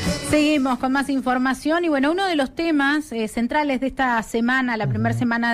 Seguimos con más información y bueno, uno de los temas centrales de esta semana, la primera semana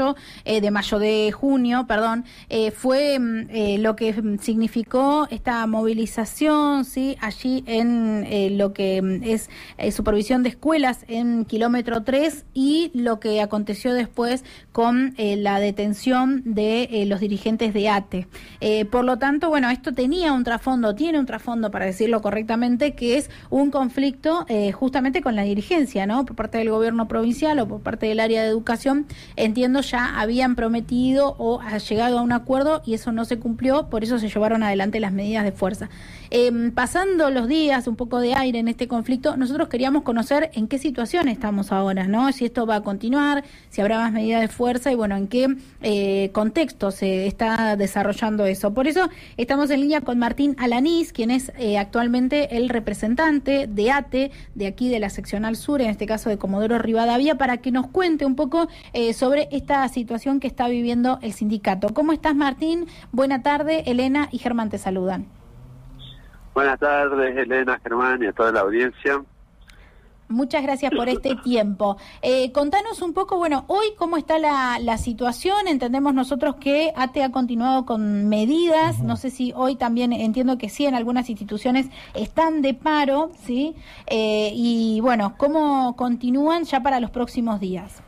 de junio, fue lo que significó esta movilización, sí, allí en lo que es supervisión de escuelas en kilómetro 3 y lo que aconteció después con la detención de los dirigentes de ATE. Por lo tanto, bueno, esto tiene un trasfondo, para decirlo correctamente, que es un conflicto justamente con la dirigencia, ¿no? Por parte del gobierno provincial o por parte del área de educación, entiendo ya habían prometido o ha llegado a un acuerdo y eso no se cumplió, por eso se llevaron adelante las medidas de fuerza. Pasando los días, un poco de aire en este conflicto, nosotros queríamos conocer en qué situación estamos ahora, ¿no? Si esto va a continuar, si habrá más medidas de fuerza y bueno, en qué contexto se está desarrollando eso. Por eso estamos en línea con Martín Alanís, quien es actualmente el representante de ATE, de aquí de la seccional sur, en este caso de Comodoro Rivadavia, para que nos cuente un poco sobre esta situación que está viviendo el sindicato. ¿Cómo estás, Martín? Buena tarde, Elena y Germán te saludan. Buenas tardes, Elena, Germán y a toda la audiencia. Muchas gracias por este tiempo. Contanos un poco, bueno, hoy cómo está la situación. Entendemos nosotros que ATE ha continuado con medidas. No sé si hoy también, entiendo que sí, en algunas instituciones están de paro, ¿sí? Y bueno, ¿cómo continúan ya para los próximos días?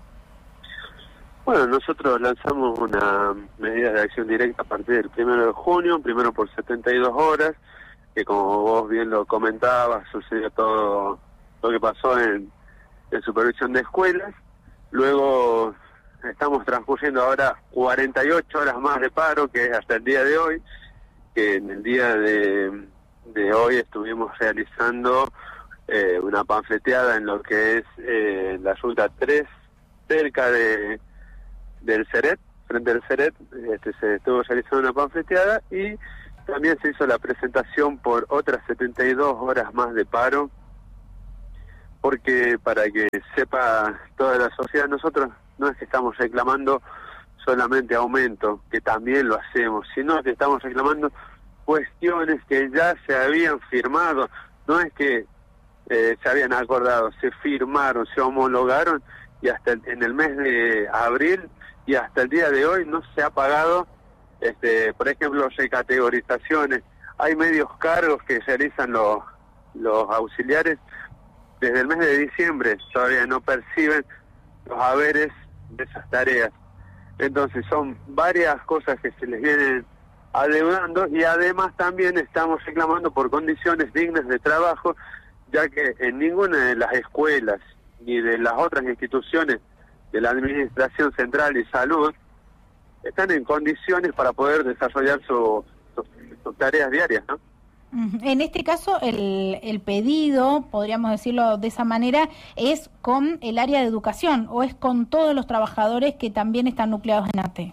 Bueno, nosotros lanzamos una medida de acción directa a partir del 1 de junio, primero por 72 horas, que como vos bien lo comentabas, sucedió todo lo que pasó en supervisión de escuelas. Luego estamos transcurriendo ahora 48 horas más de paro, que es hasta el día de hoy, que en el día de hoy estuvimos realizando una panfleteada en lo que es la ruta 3, cerca del Ceret, frente al Ceret. Se estuvo realizando una panfleteada y también se hizo la presentación por otras 72 horas más de paro, porque para que sepa toda la sociedad, nosotros no es que estamos reclamando solamente aumento, que también lo hacemos, sino que estamos reclamando cuestiones que ya se habían firmado, no es que se habían acordado, se firmaron, se homologaron y hasta en el mes de abril y hasta el día de hoy no se ha pagado, por ejemplo, recategorizaciones. Hay medios cargos que realizan los auxiliares. Desde el mes de diciembre todavía no perciben los haberes de esas tareas. Entonces son varias cosas que se les vienen adeudando y además también estamos reclamando por condiciones dignas de trabajo, ya que en ninguna de las escuelas ni de las otras instituciones de la Administración Central y Salud están en condiciones para poder desarrollar sus tareas diarias, ¿no? En este caso, el pedido, podríamos decirlo de esa manera, es con el área de educación o es con todos los trabajadores que también están nucleados en ATE.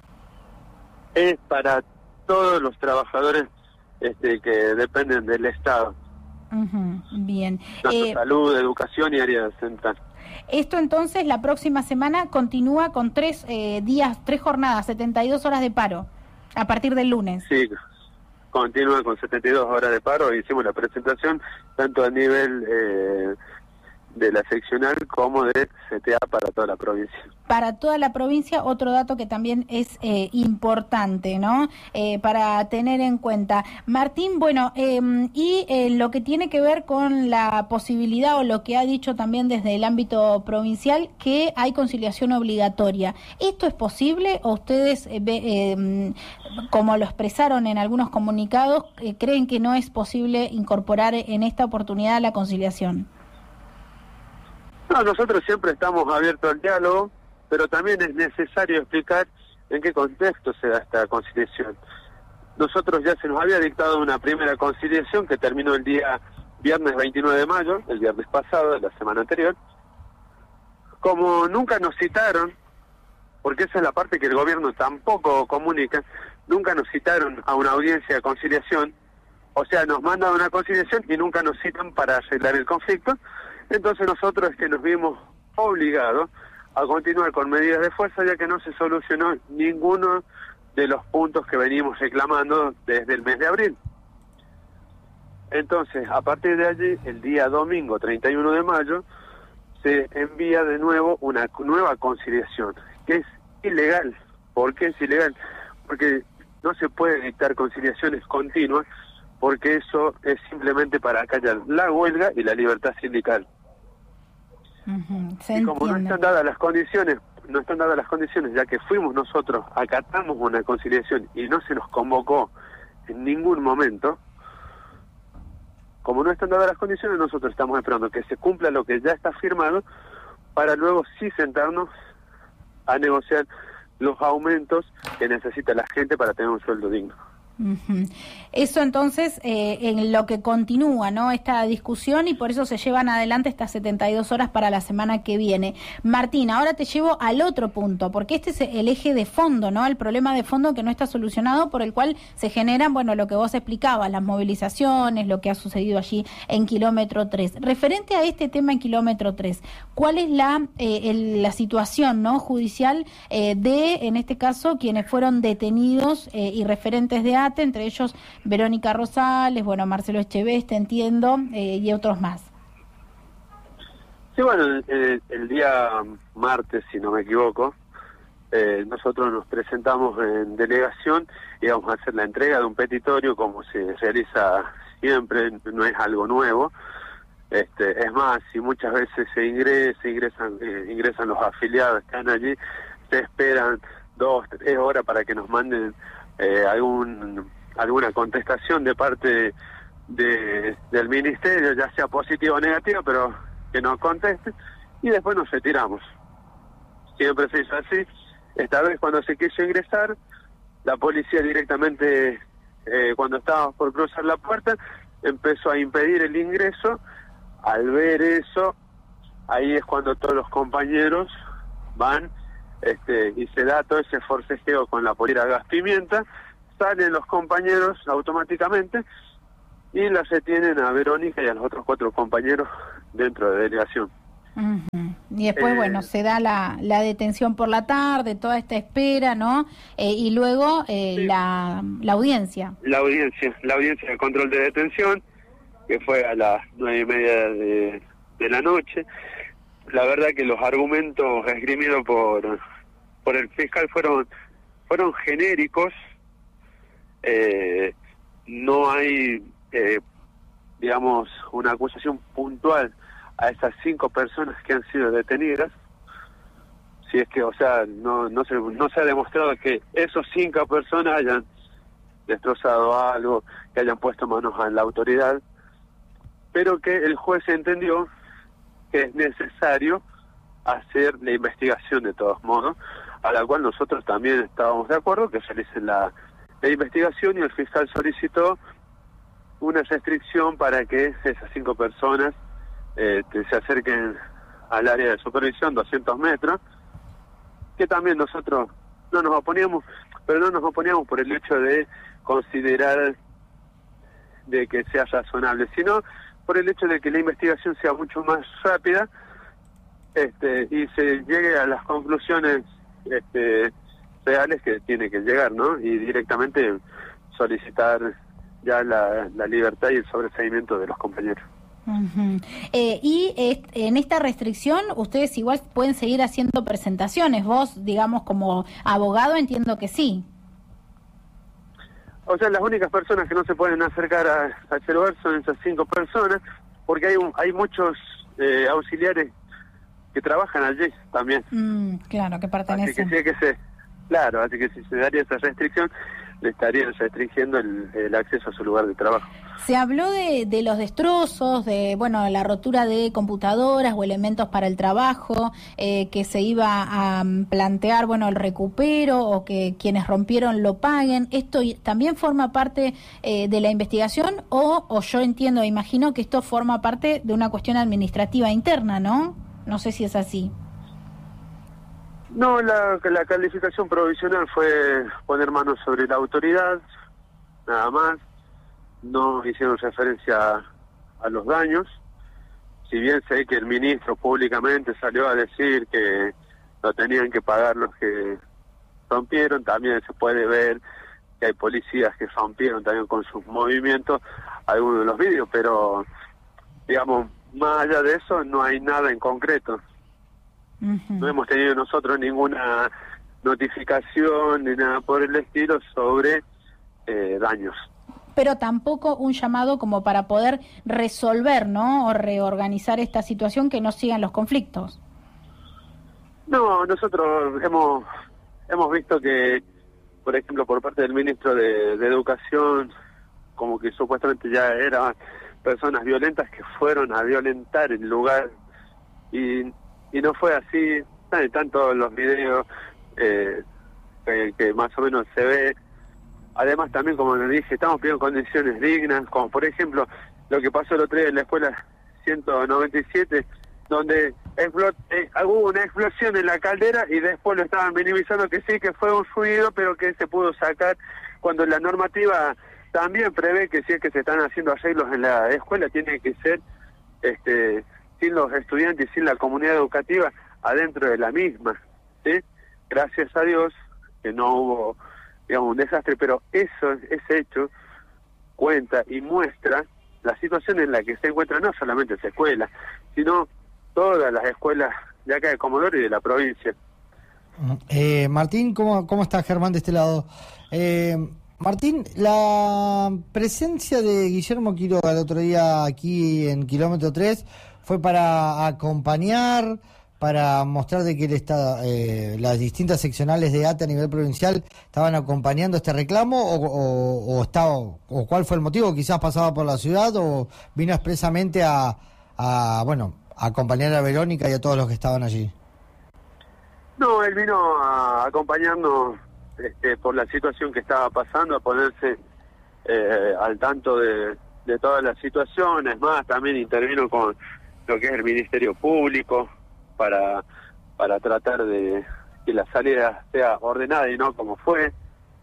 Es para todos los trabajadores que dependen del Estado. Bien. Tanto salud, educación y área central. Esto entonces, la próxima semana continúa con 3 jornadas, 72 horas de paro, a partir del lunes. Sí. Continúa con 72 horas de paro. Hicimos la presentación tanto a nivel de la seccional como de CTA para toda la provincia. Para toda la provincia, otro dato que también es importante, ¿no? Para tener en cuenta. Martín, bueno, lo que tiene que ver con la posibilidad o lo que ha dicho también desde el ámbito provincial, que hay conciliación obligatoria. ¿Esto es posible o ustedes, como lo expresaron en algunos comunicados, creen que no es posible incorporar en esta oportunidad la conciliación? No, nosotros siempre estamos abiertos al diálogo, pero también es necesario explicar en qué contexto se da esta conciliación. Nosotros ya se nos había dictado una primera conciliación que terminó el día viernes 29 de mayo, el viernes pasado, de la semana anterior. Como nunca nos citaron, porque esa es la parte que el gobierno tampoco comunica, nunca nos citaron a una audiencia de conciliación, o sea, nos mandan una conciliación y nunca nos citan para arreglar el conflicto. Entonces nosotros es que nos vimos obligados a continuar con medidas de fuerza, ya que no se solucionó ninguno de los puntos que venimos reclamando desde el mes de abril. Entonces, a partir de allí, el día domingo 31 de mayo, se envía de nuevo una nueva conciliación, que es ilegal. ¿Por qué es ilegal? Porque no se puede dictar conciliaciones continuas, porque eso es simplemente para acallar la huelga y la libertad sindical. Se y como entiende. no están dadas las condiciones, ya que fuimos nosotros, acatamos una conciliación y no se nos convocó en ningún momento, como no están dadas las condiciones, nosotros estamos esperando que se cumpla lo que ya está firmado, para luego sí sentarnos a negociar los aumentos que necesita la gente para tener un sueldo digno. Eso entonces en lo que continúa, ¿no?, esta discusión, y por eso se llevan adelante estas 72 horas para la semana que viene. Martín, ahora te llevo al otro punto, porque este es el eje de fondo, ¿no?, el problema de fondo que no está solucionado, por el cual se generan, bueno, lo que vos explicabas, las movilizaciones, lo que ha sucedido allí en Kilómetro 3. Referente a este tema en Kilómetro 3, ¿cuál es la situación, ¿no?, judicial en este caso, quienes fueron detenidos y referentes de ATE, entre ellos Verónica Rosales, bueno, Marcelo Echeveste, entiendo, y otros más? Sí, bueno, el día martes, si no me equivoco, nosotros nos presentamos en delegación y vamos a hacer la entrega de un petitorio, como se realiza siempre, no es algo nuevo. Es más, si muchas veces ingresan los afiliados que están allí, se esperan 2, 3 horas para que nos manden alguna contestación de parte del ministerio, ya sea positiva o negativa, pero que nos conteste, y después nos retiramos. Siempre se hizo así. Esta vez, cuando se quiso ingresar, la policía directamente, cuando estábamos por cruzar la puerta, empezó a impedir el ingreso. Al ver eso, ahí es cuando todos los compañeros van y se da todo ese forcejeo con la polera gas pimienta, salen los compañeros automáticamente y las retienen a Verónica y a los otros 4 compañeros dentro de delegación. Y después, bueno, se da la detención por la tarde, toda esta espera, ¿no? Y luego sí, la audiencia. La audiencia de control de detención, que fue a las 9:30 de la noche. La verdad que los argumentos esgrimidos por el fiscal fueron genéricos. No hay, digamos, una acusación puntual a esas 5 personas que han sido detenidas. Si es que, o sea, no se ha demostrado que esos 5 personas hayan destrozado algo, que hayan puesto manos a la autoridad, pero que el juez entendió que es necesario hacer la investigación de todos modos, a la cual nosotros también estábamos de acuerdo, que se realice la investigación, y el fiscal solicitó una restricción para que esas 5 personas se acerquen al área de supervisión, 200 metros, que también nosotros no nos oponíamos, pero no nos oponíamos por el hecho de considerar de que sea razonable, sino por el hecho de que la investigación sea mucho más rápida y se llegue a las conclusiones reales que tiene que llegar, ¿no? Y directamente solicitar ya la libertad y el sobreseimiento de los compañeros. Y en esta restricción ustedes igual pueden seguir haciendo presentaciones. Vos, digamos, como abogado, entiendo que sí. O sea, las únicas personas que no se pueden acercar al celular son esas 5 personas, porque hay muchos auxiliares que trabajan allí también. Claro, que pertenecen. Así que si se daría esa restricción, le estarían restringiendo el acceso a su lugar de trabajo. Se habló de los destrozos, de la rotura de computadoras o elementos para el trabajo, que se iba a plantear, el recupero, o que quienes rompieron lo paguen. ¿Esto también forma parte de la investigación o yo entiendo, imagino que esto forma parte de una cuestión administrativa interna, ¿no? No sé si es así. No, la calificación provisional fue poner manos sobre la autoridad, nada más. No hicieron referencia a los daños. Si bien sé que el ministro públicamente salió a decir que lo tenían que pagar los que rompieron, también se puede ver que hay policías que rompieron también con sus movimientos algunos de los vídeos, pero digamos, más allá de eso no hay nada en concreto. No hemos tenido nosotros ninguna notificación ni nada por el estilo sobre daños. Pero tampoco un llamado como para poder resolver, ¿no? O reorganizar esta situación, que no sigan los conflictos. No, nosotros hemos visto que, por ejemplo, por parte del ministro de Educación, como que supuestamente ya eran personas violentas que fueron a violentar el lugar, y no fue así. Están todos los videos que más o menos se ve. Además también, como les dije, estamos pidiendo condiciones dignas, como por ejemplo lo que pasó el otro día en la escuela 197, donde hubo una explosión en la caldera y después lo estaban minimizando, que sí, que fue un ruido, pero que se pudo sacar, cuando la normativa también prevé que si es que se están haciendo arreglos en la escuela, tiene que ser sin los estudiantes y sin la comunidad educativa adentro de la misma, ¿sí? Gracias a Dios que no hubo, digamos, un desastre, pero ese hecho cuenta y muestra la situación en la que se encuentra no solamente esa escuela, sino todas las escuelas de acá de Comodoro y de la provincia. Martín, ¿cómo está? Germán de este lado. Martín, la presencia de Guillermo Quiroga el otro día aquí en Kilómetro 3 fue para acompañar, para mostrar de que él está, las distintas seccionales de ATE a nivel provincial estaban acompañando este reclamo, o cuál fue el motivo. Quizás pasaba por la ciudad o vino expresamente a acompañar a Verónica y a todos los que estaban allí. No, él vino a acompañarnos por la situación que estaba pasando, a ponerse al tanto de todas las situaciones. Más, también intervino con lo que es el Ministerio Público para tratar de que la salida sea ordenada y no como fue.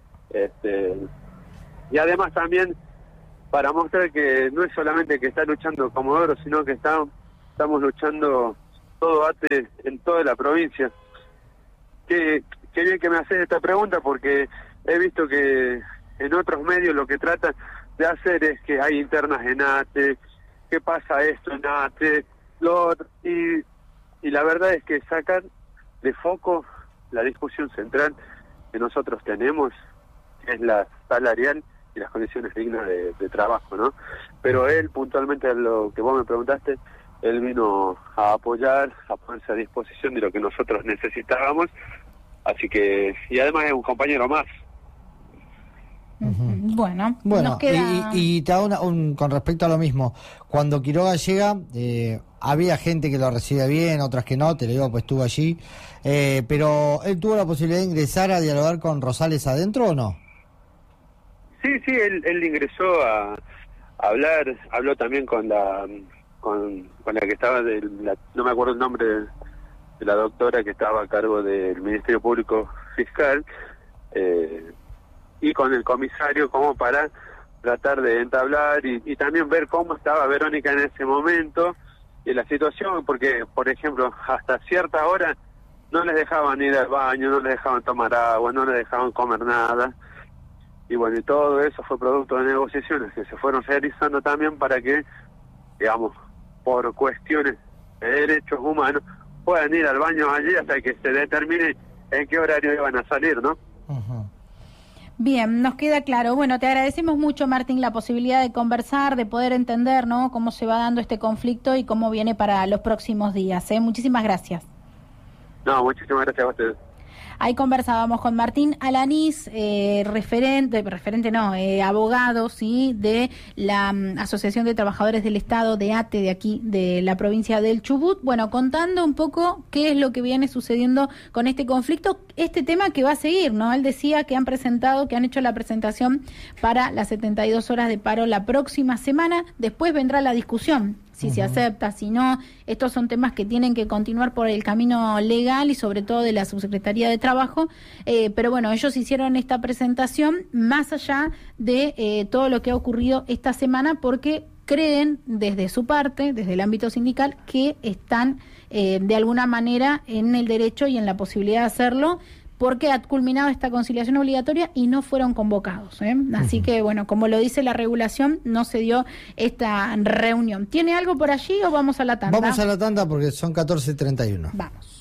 Y además también para mostrar que no es solamente que está luchando Comodoro, sino que estamos luchando todo ATE en toda la provincia. Qué bien que me haces esta pregunta, porque he visto que en otros medios lo que tratan de hacer es que hay internas en ATE, que pasa esto en ATE, lo otro, y la verdad es que sacan de foco la discusión central que nosotros tenemos, que es la salarial y las condiciones dignas de trabajo, ¿no? Pero él, puntualmente a lo que vos me preguntaste, él vino a apoyar, a ponerse a disposición de lo que nosotros necesitábamos, así que, y además es un compañero más. Bueno, nos queda... y te hago con respecto a lo mismo, cuando Quiroga llega, había gente que lo recibe bien, otras que no, te lo digo, pues estuvo allí, pero ¿él tuvo la posibilidad de ingresar a dialogar con Rosales adentro o no? Sí, él ingresó a hablar, habló también con la que estaba, no me acuerdo el nombre de la doctora que estaba a cargo del Ministerio Público Fiscal, y con el comisario, como para tratar de entablar y también ver cómo estaba Verónica en ese momento y la situación, porque, por ejemplo, hasta cierta hora no les dejaban ir al baño, no les dejaban tomar agua, no les dejaban comer nada. Y bueno, y todo eso fue producto de negociaciones que se fueron realizando también para que, digamos, por cuestiones de derechos humanos, puedan ir al baño allí hasta que se determine en qué horario iban a salir, ¿no? Bien, nos queda claro. Bueno, te agradecemos mucho, Martín, la posibilidad de conversar, de poder entender, ¿no?, cómo se va dando este conflicto y cómo viene para los próximos días. Muchísimas gracias. No, muchísimas gracias a ustedes. Ahí conversábamos con Martín Alanís, abogado, sí, de la Asociación de Trabajadores del Estado de ATE de aquí, de la provincia del Chubut. Bueno, contando un poco qué es lo que viene sucediendo con este conflicto, este tema que va a seguir, ¿no? Él decía que han hecho la presentación para las 72 horas de paro la próxima semana. Después vendrá la discusión, si se acepta, si no. Estos son temas que tienen que continuar por el camino legal y sobre todo de la Subsecretaría de Trabajo, pero bueno, ellos hicieron esta presentación más allá de todo lo que ha ocurrido esta semana, porque creen desde su parte, desde el ámbito sindical, que están de alguna manera en el derecho y en la posibilidad de hacerlo, porque ha culminado esta conciliación obligatoria y no fueron convocados. Así que, bueno, como lo dice la regulación, no se dio esta reunión. ¿Tiene algo por allí o vamos a la tanda? Vamos a la tanda porque son 14:31. Vamos.